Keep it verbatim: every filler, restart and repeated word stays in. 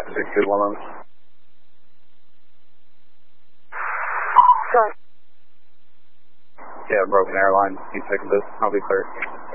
five six two one. Sorry. Yeah, broken airline. You take this. I'll be clear.